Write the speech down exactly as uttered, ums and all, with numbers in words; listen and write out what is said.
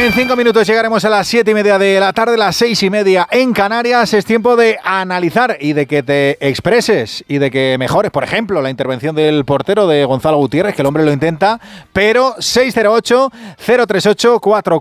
En cinco minutos llegaremos a las siete y media de la tarde, las seis y media en Canarias. Es tiempo de analizar y de que te expreses y de que mejores, por ejemplo, la intervención del portero de Gonzalo Gutiérrez, que el hombre lo intenta, pero seis cero ocho, cero tres ocho, cuatro